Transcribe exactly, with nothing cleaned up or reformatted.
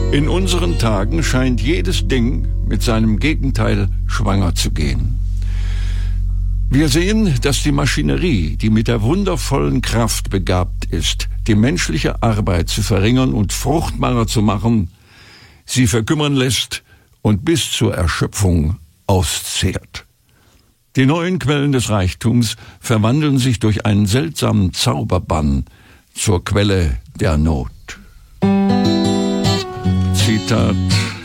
In unseren Tagen scheint jedes Ding mit seinem Gegenteil schwanger zu gehen. Wir sehen, dass die Maschinerie, die mit der wundervollen Kraft begabt ist, die menschliche Arbeit zu verringern und fruchtbarer zu machen, sie verkümmern lässt und bis zur Erschöpfung auszehrt. Die neuen Quellen des Reichtums verwandeln sich durch einen seltsamen Zauberbann zur Quelle der Not. Zitat